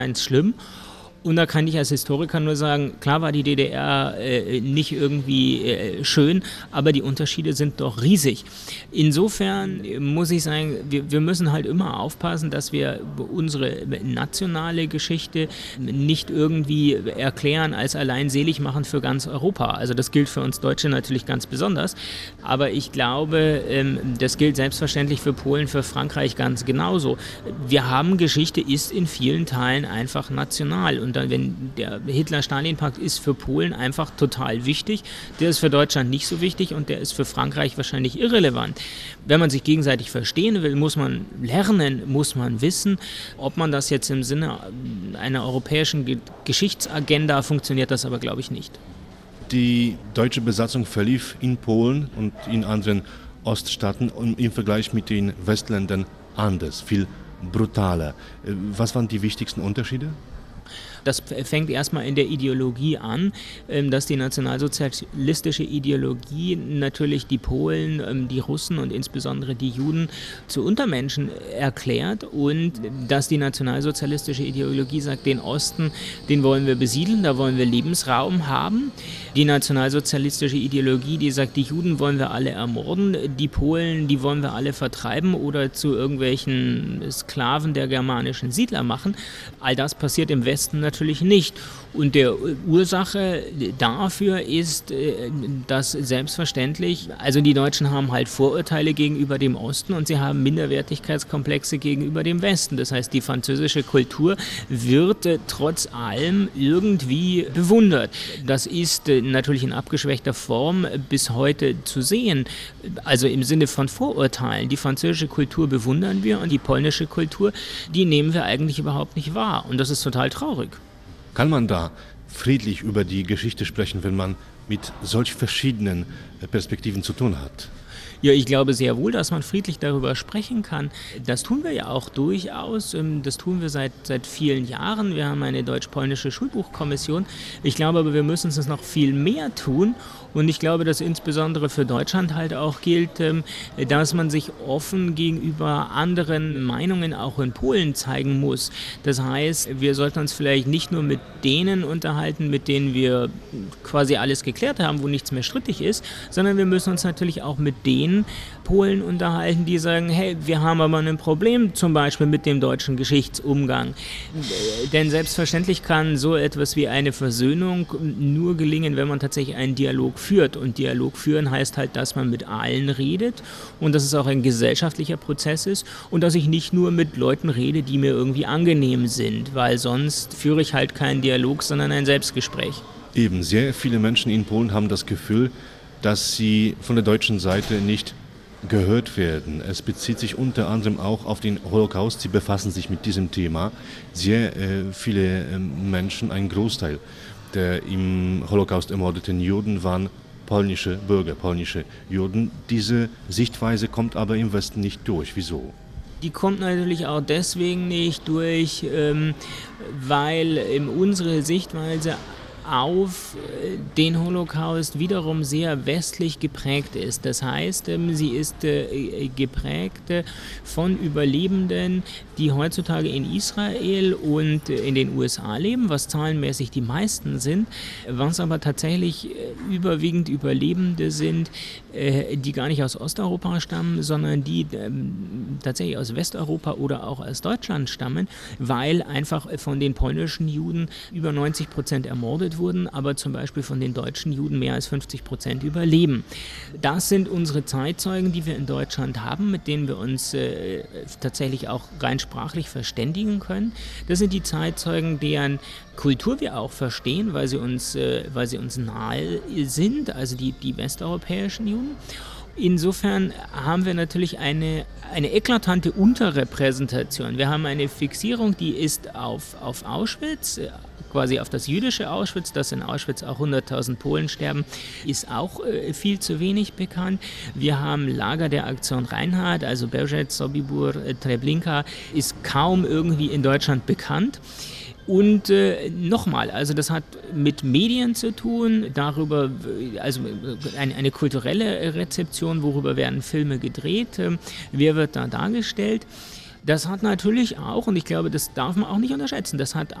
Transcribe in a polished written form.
ganz schlimm. Und da kann ich als Historiker nur sagen, klar war die DDR nicht irgendwie schön, aber die Unterschiede sind doch riesig. Insofern muss ich sagen, wir müssen halt immer aufpassen, dass wir unsere nationale Geschichte nicht irgendwie erklären als allein selig machen für ganz Europa. Also das gilt für uns Deutsche natürlich ganz besonders, aber ich glaube, das gilt selbstverständlich für Polen, für Frankreich ganz genauso. Wir haben Geschichte, ist in vielen Teilen einfach national. Und dann, wenn der Hitler-Stalin-Pakt ist für Polen einfach total wichtig, der ist für Deutschland nicht so wichtig und der ist für Frankreich wahrscheinlich irrelevant. Wenn man sich gegenseitig verstehen will, muss man lernen, muss man wissen. Ob man das jetzt im Sinne einer europäischen Geschichtsagenda funktioniert, das aber glaube ich nicht. Die deutsche Besatzung verlief in Polen und in anderen Oststaaten im Vergleich mit den Westländern anders, viel brutaler. Was waren die wichtigsten Unterschiede? Das fängt erstmal in der Ideologie an, dass die nationalsozialistische Ideologie natürlich die Polen, die Russen und insbesondere die Juden zu Untermenschen erklärt und dass die nationalsozialistische Ideologie sagt, den Osten, den wollen wir besiedeln, da wollen wir Lebensraum haben. Die nationalsozialistische Ideologie, die sagt, die Juden wollen wir alle ermorden, die Polen, die wollen wir alle vertreiben oder zu irgendwelchen Sklaven der germanischen Siedler machen. All das passiert im Westen natürlich nicht. Und der Ursache dafür ist, dass selbstverständlich, also die Deutschen haben halt Vorurteile gegenüber dem Osten und sie haben Minderwertigkeitskomplexe gegenüber dem Westen. Das heißt, die französische Kultur wird trotz allem irgendwie bewundert. Das ist natürlich in abgeschwächter Form bis heute zu sehen. Also im Sinne von Vorurteilen. Die französische Kultur bewundern wir und die polnische Kultur, die nehmen wir eigentlich überhaupt nicht wahr. Und das ist total traurig. Kann man da friedlich über die Geschichte sprechen, wenn man mit solch verschiedenen Perspektiven zu tun hat? Ja, ich glaube sehr wohl, dass man friedlich darüber sprechen kann. Das tun wir ja auch durchaus. Das tun wir seit vielen Jahren. Wir haben eine deutsch-polnische Schulbuchkommission. Ich glaube aber, wir müssen es noch viel mehr tun. Und ich glaube, dass insbesondere für Deutschland halt auch gilt, dass man sich offen gegenüber anderen Meinungen auch in Polen zeigen muss. Das heißt, wir sollten uns vielleicht nicht nur mit denen unterhalten, mit denen wir quasi alles geklärt haben, wo nichts mehr strittig ist, sondern wir müssen uns natürlich auch mit denen Polen unterhalten, die sagen, hey, wir haben aber ein Problem zum Beispiel mit dem deutschen Geschichtsumgang. Denn selbstverständlich kann so etwas wie eine Versöhnung nur gelingen, wenn man tatsächlich einen Dialog führt. Und Dialog führen heißt halt, dass man mit allen redet und dass es auch ein gesellschaftlicher Prozess ist und dass ich nicht nur mit Leuten rede, die mir irgendwie angenehm sind, weil sonst führe ich halt keinen Dialog, sondern ein Selbstgespräch. Eben, sehr viele Menschen in Polen haben das Gefühl, dass sie von der deutschen Seite nicht gehört werden. Es bezieht sich unter anderem auch auf den Holocaust. Sie befassen sich mit diesem Thema. Sehr viele Menschen, ein Großteil der im Holocaust ermordeten Juden waren polnische Bürger, polnische Juden. Diese Sichtweise kommt aber im Westen nicht durch. Wieso? Die kommt natürlich auch deswegen nicht durch, weil unsere Sichtweise auf den Holocaust wiederum sehr westlich geprägt ist. Das heißt, sie ist geprägt von Überlebenden, die heutzutage in Israel und in den USA leben, was zahlenmäßig die meisten sind, was aber tatsächlich überwiegend Überlebende sind, die gar nicht aus Osteuropa stammen, sondern die tatsächlich aus Westeuropa oder auch aus Deutschland stammen, weil einfach von den polnischen Juden über 90% ermordet wurden, aber zum Beispiel von den deutschen Juden mehr als 50% überleben. Das sind unsere Zeitzeugen, die wir in Deutschland haben, mit denen wir uns tatsächlich auch rein sprachlich verständigen können. Das sind die Zeitzeugen, deren Kultur wir auch verstehen, weil sie uns nahe sind, also die westeuropäischen Juden. Insofern haben wir natürlich eine eklatante Unterrepräsentation. Wir haben eine Fixierung, die ist auf Auschwitz, quasi auf das jüdische Auschwitz, dass in Auschwitz auch 100.000 Polen sterben, ist auch viel zu wenig bekannt. Wir haben Lager der Aktion Reinhard, also Bełżec, Sobibór, Treblinka, ist kaum irgendwie in Deutschland bekannt. Und nochmal, also das hat mit Medien zu tun, darüber, also eine kulturelle Rezeption, worüber werden Filme gedreht, wer wird da dargestellt. Das hat natürlich auch, und ich glaube, das darf man auch nicht unterschätzen, das hat